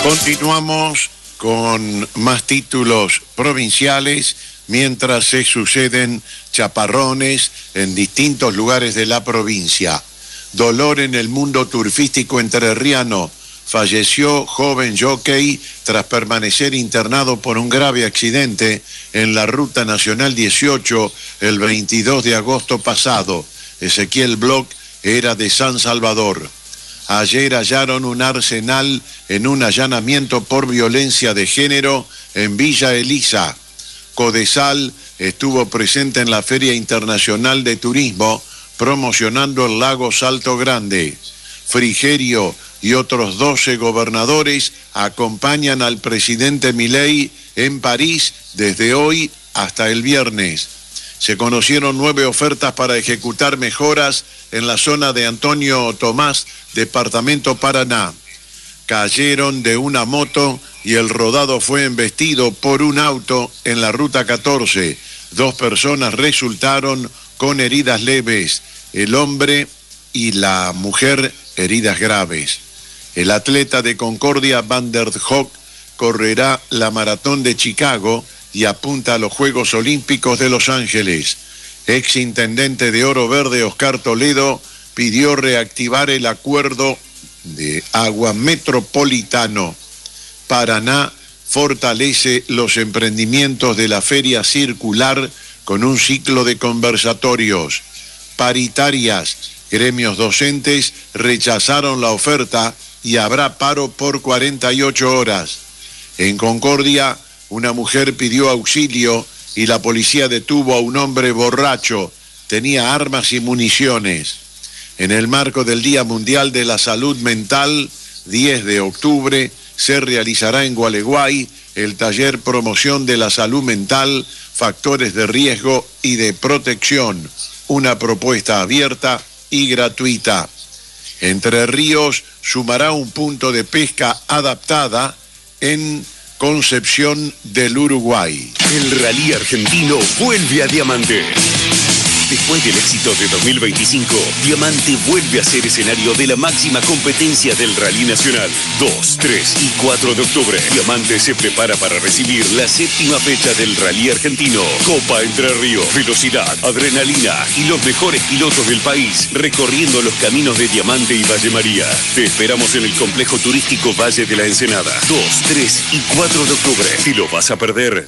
Continuamos con más títulos provinciales mientras se suceden chaparrones en distintos lugares de la provincia. Dolor en el mundo turfístico entrerriano. Falleció joven jockey tras permanecer internado por un grave accidente en la Ruta Nacional 18 el 22 de agosto pasado. Ezequiel Bloch era de San Salvador. Ayer hallaron un arsenal en un allanamiento por violencia de género en Villa Elisa. Codesal estuvo presente en la Feria Internacional de Turismo promocionando el lago Salto Grande. Frigerio y otros 12 gobernadores acompañan al presidente Milei en París desde hoy hasta el viernes. Se conocieron 9 ofertas para ejecutar mejoras en la zona de Antonio Tomás, departamento Paraná. Cayeron de una moto y el rodado fue embestido por un auto en la Ruta 14. 2 personas resultaron con heridas leves, el hombre y la mujer heridas graves. El atleta de Concordia, Van der Hoek, correrá la maratón de Chicago y apunta a los Juegos Olímpicos de Los Ángeles. Exintendente de Oro Verde, Oscar Toledo, pidió reactivar el acuerdo de agua metropolitano. Paraná fortalece los emprendimientos de la Feria Circular con un ciclo de conversatorios. Paritarias, gremios docentes rechazaron la oferta y habrá paro por 48 horas. En Concordia, una mujer pidió auxilio y la policía detuvo a un hombre borracho. Tenía armas y municiones. En el marco del Día Mundial de la Salud Mental, 10 de octubre, se realizará en Gualeguay el taller Promoción de la Salud Mental, Factores de Riesgo y de Protección. Una propuesta abierta y gratuita. Entre Ríos sumará un punto de pesca adaptada en Concepción del Uruguay. El rally argentino vuelve a Diamante. Después del éxito de 2025, Diamante vuelve a ser escenario de la máxima competencia del Rally Nacional. 2, 3 y 4 de octubre, Diamante se prepara para recibir la 7ª fecha del Rally Argentino. Copa Entre Ríos, velocidad, adrenalina y los mejores pilotos del país recorriendo los caminos de Diamante y Valle María. Te esperamos en el complejo turístico Valle de la Ensenada. 2, 3 y 4 de octubre. ¿Te lo vas a perder?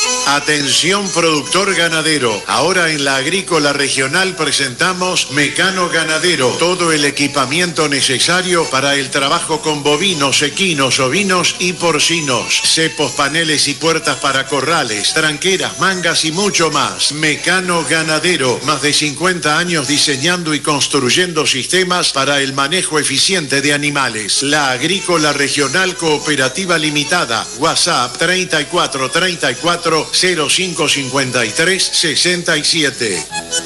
Atención productor ganadero, ahora en la Agrícola Regional presentamos Mecano Ganadero, todo el equipamiento necesario para el trabajo con bovinos, equinos, ovinos y porcinos, cepos, paneles y puertas para corrales, tranqueras, mangas y mucho más. Mecano Ganadero, más de 50 años diseñando y construyendo sistemas para el manejo eficiente de animales. La Agrícola Regional Cooperativa Limitada, WhatsApp 3434 0553 67.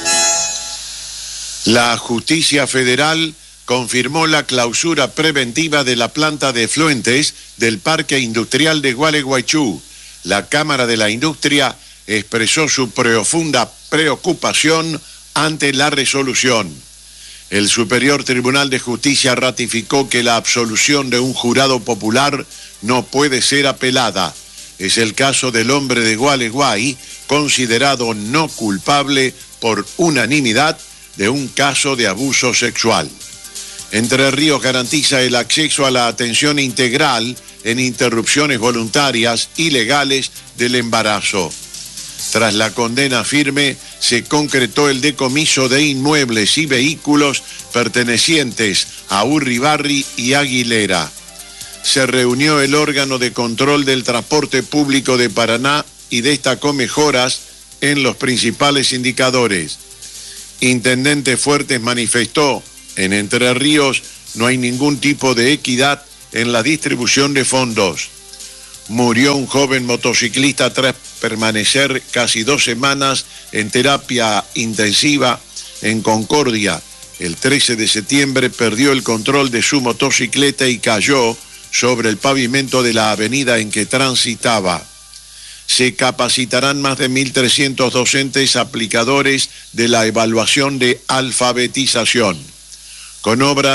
La Justicia Federal confirmó la clausura preventiva de la planta de efluentes del Parque Industrial de Gualeguaychú. La Cámara de la Industria expresó su profunda preocupación ante la resolución. El Superior Tribunal de Justicia ratificó que la absolución de un jurado popular no puede ser apelada. Es el caso del hombre de Gualeguay, considerado no culpable por unanimidad de un caso de abuso sexual. Entre Ríos garantiza el acceso a la atención integral en interrupciones voluntarias y legales del embarazo. Tras la condena firme, se concretó el decomiso de inmuebles y vehículos pertenecientes a Urribarri y Aguilera. Se reunió el órgano de control del transporte público de Paraná y destacó mejoras en los principales indicadores. Intendente Fuertes manifestó, en Entre Ríos no hay ningún tipo de equidad en la distribución de fondos. Murió un joven motociclista tras permanecer casi 2 semanas en terapia intensiva en Concordia. El 13 de septiembre perdió el control de su motocicleta y cayó sobre el pavimento de la avenida en que transitaba. Se capacitarán más de 1.300 docentes aplicadores de la evaluación de alfabetización. Con obras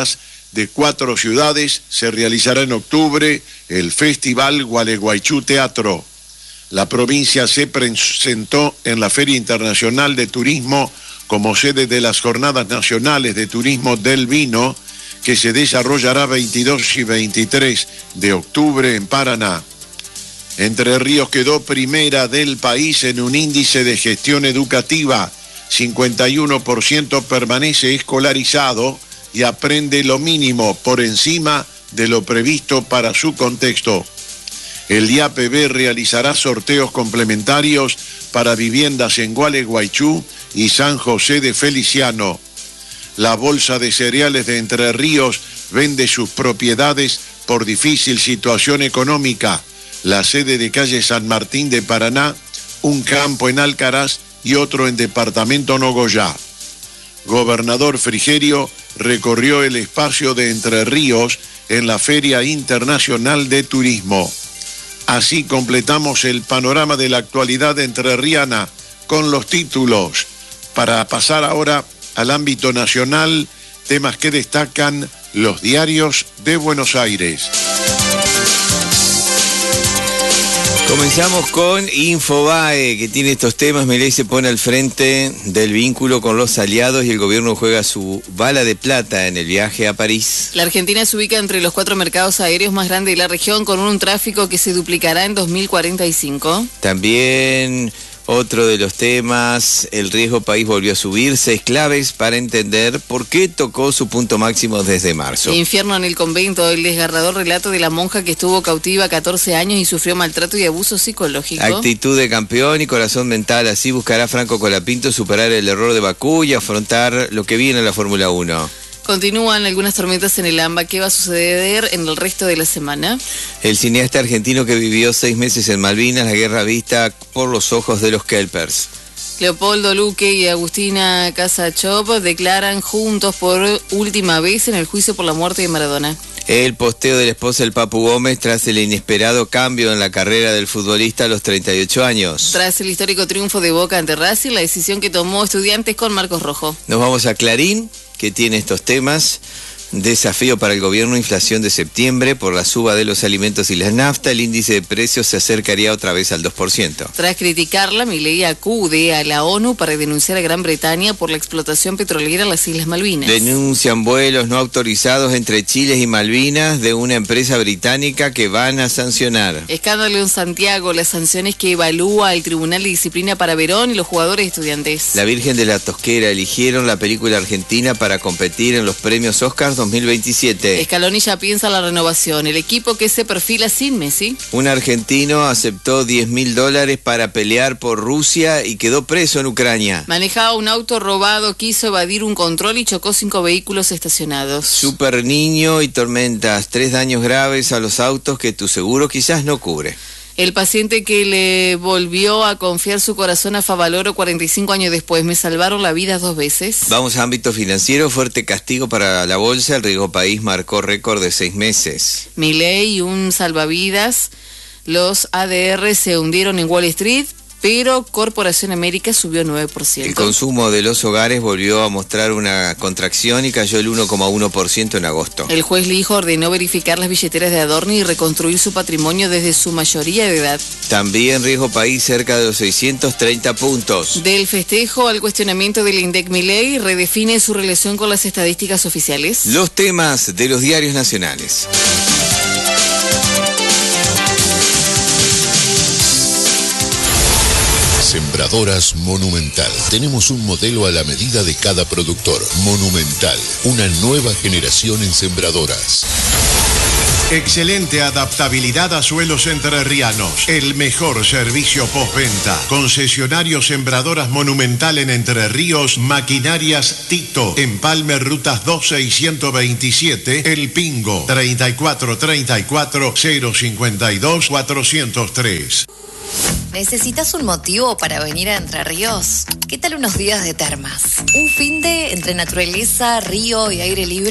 de 4 ciudades se realizará en octubre el Festival Gualeguaychú Teatro. La provincia se presentó en la Feria Internacional de Turismo como sede de las Jornadas Nacionales de Turismo del Vino, que se desarrollará 22 y 23 de octubre en Paraná. Entre Ríos quedó primera del país en un índice de gestión educativa. 51% permanece escolarizado y aprende lo mínimo por encima de lo previsto para su contexto. El IAPB realizará sorteos complementarios para viviendas en Gualeguaychú y San José de Feliciano. La Bolsa de Cereales de Entre Ríos vende sus propiedades por difícil situación económica. La sede de calle San Martín de Paraná, un campo en Alcaraz y otro en Departamento Nogoyá. Gobernador Frigerio recorrió el espacio de Entre Ríos en la Feria Internacional de Turismo. Así completamos el panorama de la actualidad entrerriana con los títulos. Para pasar ahora al ámbito nacional, temas que destacan los diarios de Buenos Aires. Comenzamos con Infobae, que tiene estos temas. Milei se pone al frente del vínculo con los aliados y el gobierno juega su bala de plata en el viaje a París. La Argentina se ubica entre los 4 mercados aéreos más grandes de la región, con un tráfico que se duplicará en 2045. También otro de los temas, el riesgo país volvió a subir, 6 claves para entender por qué tocó su punto máximo desde marzo. Infierno en el convento, el desgarrador relato de la monja que estuvo cautiva 14 años y sufrió maltrato y abuso psicológico. Actitud de campeón y corazón mental, así buscará Franco Colapinto superar el error de Bakú y afrontar lo que viene en la Fórmula 1. Continúan algunas tormentas en el AMBA. ¿Qué va a suceder en el resto de la semana? El cineasta argentino que vivió 6 meses en Malvinas, la guerra vista por los ojos de los Kelpers. Leopoldo Luque y Agustina Casachop declaran juntos por última vez en el juicio por la muerte de Maradona. El posteo de la esposa del Papu Gómez tras el inesperado cambio en la carrera del futbolista a los 38 años. Tras el histórico triunfo de Boca ante Racing, la decisión que tomó Estudiantes con Marcos Rojo. Nos vamos a Clarín, que tiene estos temas. Desafío para el gobierno, inflación de septiembre por la suba de los alimentos y la nafta, el índice de precios se acercaría otra vez al 2%. Tras criticarla, Milei acude a la ONU para denunciar a Gran Bretaña por la explotación petrolera en las Islas Malvinas. Denuncian vuelos no autorizados entre Chile y Malvinas de una empresa británica que van a sancionar. Escándalo en Santiago, las sanciones que evalúa el Tribunal de Disciplina para Verón y los jugadores Estudiantes. La Virgen de la Tosquera eligieron la película argentina para competir en los premios Oscars 2027. Scaloni ya piensa la renovación, el equipo que se perfila sin Messi. Un argentino aceptó $10.000 para pelear por Rusia y quedó preso en Ucrania. Manejaba un auto robado, quiso evadir un control y chocó 5 vehículos estacionados. Super Niño y tormentas, 3 daños graves a los autos que tu seguro quizás no cubre. El paciente que le volvió a confiar su corazón a Favaloro 45 años después. Me salvaron la vida 2 veces. Vamos a ámbito financiero. Fuerte castigo para la bolsa. El riesgo país marcó récord de 6 meses. Milei y un salvavidas. Los ADR se hundieron en Wall Street, pero Corporación América subió 9%. El consumo de los hogares volvió a mostrar una contracción y cayó el 1,1% en agosto. El juez Lijo ordenó verificar las billeteras de Adorni y reconstruir su patrimonio desde su mayoría de edad. También riesgo país cerca de los 630 puntos. Del festejo al cuestionamiento del INDEC, Milei redefine su relación con las estadísticas oficiales. Los temas de los diarios nacionales. Sembradoras Monumental. Tenemos un modelo a la medida de cada productor. Monumental, una nueva generación en sembradoras. Excelente adaptabilidad a suelos entrerrianos. El mejor servicio postventa. Concesionario Sembradoras Monumental en Entre Ríos. Maquinarias Tito. Empalme Rutas 12 y 127. El Pingo. 3434-052-403. ¿Necesitas un motivo para venir a Entre Ríos? ¿Qué tal unos días de termas? Un finde entre naturaleza, río y aire libre.